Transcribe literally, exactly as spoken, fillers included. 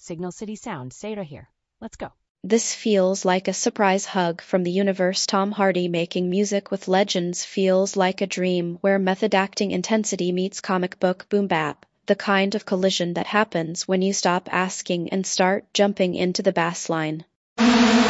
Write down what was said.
Signal City Sound, stay right here. Let's go. This feels like a surprise hug from the universe. Tom Hardy making music with legends feels like a dream where method acting intensity meets comic book boom bap, the kind of collision that happens when you stop asking and start jumping into the bass line.